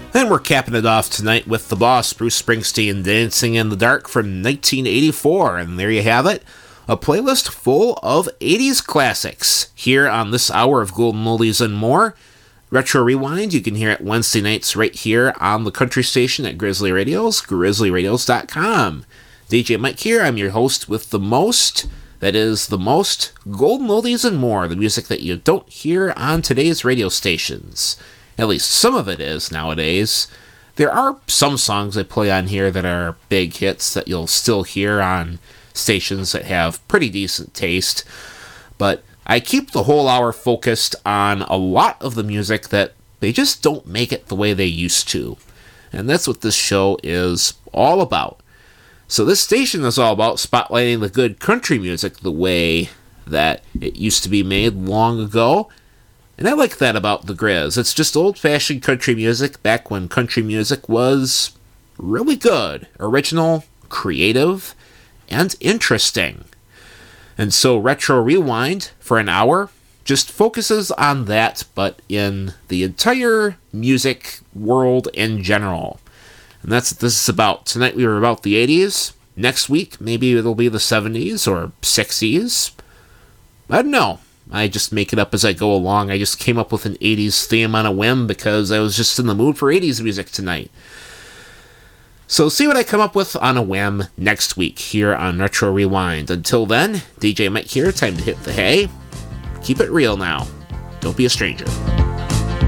And we're capping it off tonight with the boss, Bruce Springsteen, Dancing in the Dark from 1984. And there you have it, a playlist full of 80s classics here on this hour of Golden Oldies and More. Retro Rewind, you can hear it Wednesday nights right here on the country station at Grizzly Radios, grizzlyradios.com. DJ Mike here, I'm your host with the most, that is the most Golden Oldies and More, the music that you don't hear on today's radio stations. At least some of it is nowadays. There are some songs I play on here that are big hits that you'll still hear on stations that have pretty decent taste, but I keep the whole hour focused on a lot of the music that they just don't make it the way they used to. And that's what this show is all about. So this station is all about spotlighting the good country music the way that it used to be made long ago. And I like that about the Grizz. It's just old-fashioned country music back when country music was really good, original, creative, and interesting. And so Retro Rewind, for an hour, just focuses on that, but in the entire music world in general. And that's what this is about. Tonight we were about the 80s. Next week, maybe it'll be the 70s or 60s. I don't know. I just make it up as I go along. I just came up with an 80s theme on a whim because I was just in the mood for 80s music tonight. So see what I come up with on a whim next week here on Retro Rewind. Until then, DJ Mike here, time to hit the hay. Keep it real now. Don't be a stranger.